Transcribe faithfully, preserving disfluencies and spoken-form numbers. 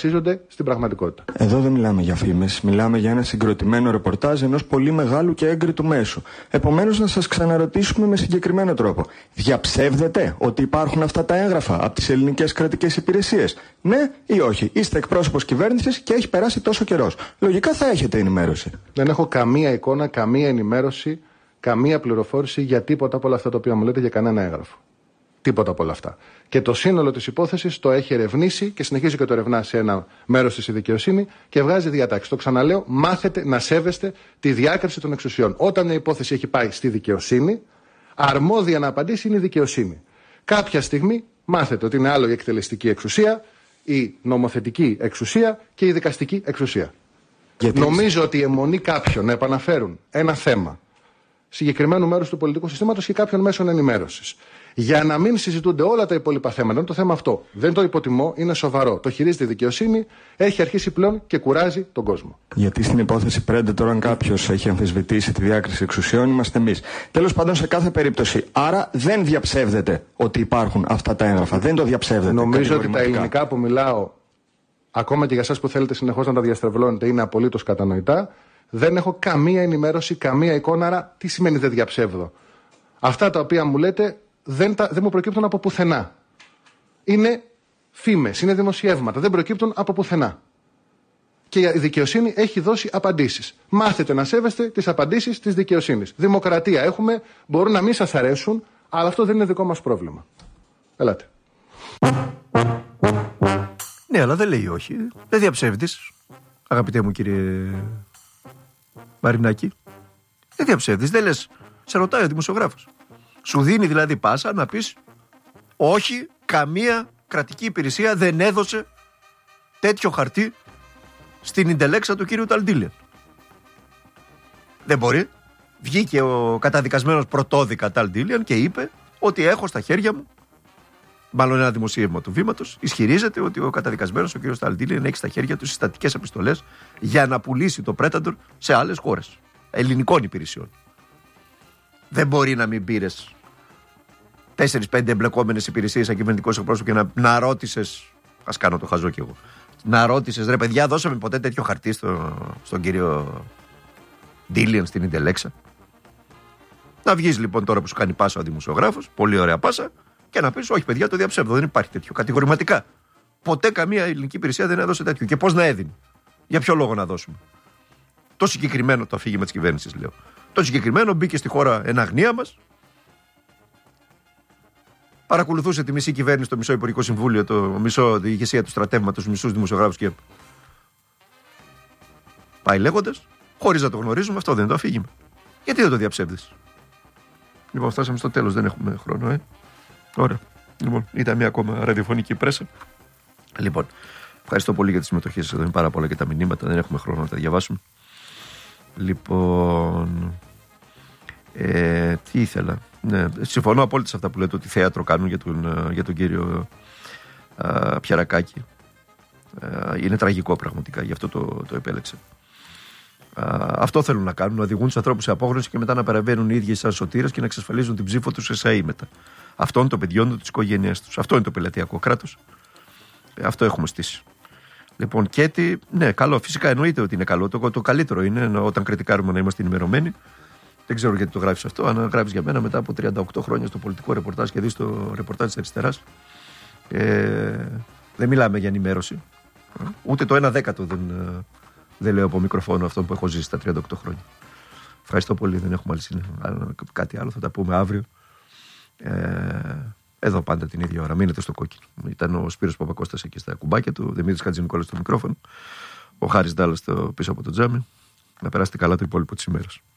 βασίζονται στην πραγματικότητα. Εδώ δεν μιλάμε για φήμες, μιλάμε για ένα συγκροτημένο ρεπορτάζ ενός πολύ μεγάλου και έγκριτου μέσου. Επομένως, να σας ξαναρωτήσουμε με συγκεκριμένο τρόπο. Διαψεύδετε ότι υπάρχουν αυτά τα έγγραφα από τις ελληνικές κρατικές υπηρεσίες? Ναι ή όχι? Είστε εκπρόσωπος κυβέρνησης και έχει περάσει τόσο καιρός. Λογικά θα έχετε ενημέρωση. Δεν έχω καμία εικόνα, καμία ενημέρωση, καμία πληροφόρηση για τίποτα από όλα αυτά τα οποία μου λέτε, για κανένα έγγραφο. Τίποτα από όλα αυτά. Και το σύνολο της υπόθεσης το έχει ερευνήσει και συνεχίζει και το ερευνά σε ένα μέρος της η δικαιοσύνη και βγάζει διατάξεις. Το ξαναλέω, μάθετε να σέβεστε τη διάκριση των εξουσιών. Όταν μια υπόθεση έχει πάει στη δικαιοσύνη, αρμόδια να απαντήσει είναι η δικαιοσύνη. Κάποια στιγμή μάθετε ότι είναι άλλο η εκτελεστική εξουσία, η νομοθετική εξουσία και η δικαστική εξουσία. Γιατί νομίζω ότι η αιμονή κάποιων να επαναφέρουν ένα θέμα συγκεκριμένου μέρους του πολιτικού συστήματος και κάποιων μέσων ενημέρωσης, για να μην συζητούνται όλα τα υπόλοιπα θέματα. Είναι το θέμα αυτό. Δεν το υποτιμώ, είναι σοβαρό. Το χειρίζεται η δικαιοσύνη, έχει αρχίσει πλέον και κουράζει τον κόσμο. Γιατί στην υπόθεση Predator, αν κάποιος έχει αμφισβητήσει τη διάκριση εξουσιών, είμαστε εμείς. Τέλος πάντων, σε κάθε περίπτωση. Άρα δεν διαψεύδεται ότι υπάρχουν αυτά τα έγγραφα. Δεν το διαψεύδεται. Νομίζω ότι τα ελληνικά που μιλάω, ακόμα και για εσάς που θέλετε συνεχώς να τα διαστρεβλώνετε, είναι απολύτως κατανοητά. Δεν έχω καμία ενημέρωση, καμία εικόνα. Άρα, τι σημαίνει δεν διαψεύδω? Αυτά τα οποία μου λέτε δεν, τα, δεν μου προκύπτουν από πουθενά. Είναι φήμες, είναι δημοσιεύματα. Δεν προκύπτουν από πουθενά. Και η δικαιοσύνη έχει δώσει απαντήσεις. Μάθετε να σέβεστε τις απαντήσεις της δικαιοσύνης. Δημοκρατία έχουμε, μπορούν να μην σας αρέσουν, αλλά αυτό δεν είναι δικό μας πρόβλημα. Ελάτε. Ναι, αλλά δεν λέει όχι. Δεν διαψεύδεις, αγαπητέ μου κύριε Μαρινάκη. Δεν διαψεύδεις, δεν λες. Σε ρωτάει ο δημοσιογράφος. Σου δίνει δηλαδή πάσα να πεις όχι, καμία κρατική υπηρεσία δεν έδωσε τέτοιο χαρτί στην ιντελέξα του κύριου Ταλντίλιαν. Δεν μπορεί. Βγήκε ο καταδικασμένος πρωτόδικα Ταλντίλιαν και είπε ότι έχω στα χέρια μου, μάλλον ένα δημοσίευμα του Βήματος, ισχυρίζεται ότι ο καταδικασμένος ο κύριος Ταλντίλιαν έχει στα χέρια του συστατικές επιστολές για να πουλήσει το Predator σε άλλες χώρες ελληνικών υπηρεσιών. Δεν μπορεί να μην πήρες τέσσερις πέντε εμπλεκόμενες υπηρεσίες σαν κυβερνητικός εκπρόσωπος και να, να ρώτησες. Ας κάνω το χαζό κι εγώ. Να ρώτησες, ρε παιδιά, δώσαμε ποτέ τέτοιο χαρτί στο, στον κύριο Ντίλιαν στην Ιντελέξα? Να βγεις λοιπόν τώρα που σου κάνει πάσα ο δημοσιογράφος, πολύ ωραία πάσα, και να πεις όχι, παιδιά, το διαψεύδω. Δεν υπάρχει τέτοιο. Κατηγορηματικά. Ποτέ καμία ελληνική υπηρεσία δεν έδωσε τέτοιο. Και πώς να έδινε? Για ποιο λόγο να δώσουμε? Το συγκεκριμένο, το αφήγημα της κυβέρνησης λέω. Το συγκεκριμένο μπήκε στη χώρα εν αγνία μας. Παρακολουθούσε τη μισή κυβέρνηση, το μισό Υπουργικό Συμβούλιο, το μισό τη ηγεσία του στρατεύματος, τους μισούς δημοσιογράφους και πάει λέγοντας, χωρίς να το γνωρίζουμε, αυτό δεν είναι το αφήγημα. Γιατί δεν το διαψεύδεις? Λοιπόν, φτάσαμε στο τέλος, δεν έχουμε χρόνο, ε. Ωραία. Λοιπόν, ήταν μια ακόμα ραδιοφωνική πρέσα. Λοιπόν, ευχαριστώ πολύ για τη συμμετοχή σας. Εδώ είναι πάρα πολλά και τα μηνύματα, δεν έχουμε χρόνο να τα διαβάσουμε. Λοιπόν, ε, τι ήθελα. Ναι, συμφωνώ απόλυτα σε αυτά που λέτε ότι θέατρο κάνουν για τον, για τον κύριο α, Πιαρακάκη. Α, είναι τραγικό πραγματικά, γι' αυτό το, το επέλεξε. Α, αυτό θέλουν να κάνουν, να οδηγούν τους ανθρώπους σε απόγνωση και μετά να παραβαίνουν οι ίδιοι σαν σωτήρες και να εξασφαλίζουν την ψήφο τους σε ΑΕ μετά. Αυτό είναι το παιδιών του, της οικογένειας τους. Αυτό είναι το πελατειακό κράτος. Ε, αυτό έχουμε στήσει. Λοιπόν, και τι, ναι, καλό, φυσικά εννοείται ότι είναι καλό. Το, το καλύτερο είναι όταν κριτικάρουμε να είμαστε ενημερωμένοι. Δεν ξέρω γιατί το γράφεις αυτό. Αν γράφεις για μένα μετά από τριάντα οκτώ χρόνια στο πολιτικό ρεπορτάζ και δεις το ρεπορτάζ της αριστεράς, ε, δεν μιλάμε για ενημέρωση. Ούτε το ένα δέκατο δεν, δεν λέω από μικροφόνο αυτό που έχω ζήσει στα τριάντα οκτώ χρόνια. Ευχαριστώ πολύ. Δεν έχουμε άλλη κάτι άλλο. Θα τα πούμε αύριο. Ε, εδώ πάντα την ίδια ώρα. Μείνετε στο κόκκινο. Ήταν ο Σπύρος Παπακώστας εκεί στα κουμπάκια του, Δημήτρης Χατζηνικόλας στο μικρόφωνο, ο Χάρης Ντάλλας πίσω από το τζάμι. Να περάσετε καλά το υπόλοιπο της ημέρας.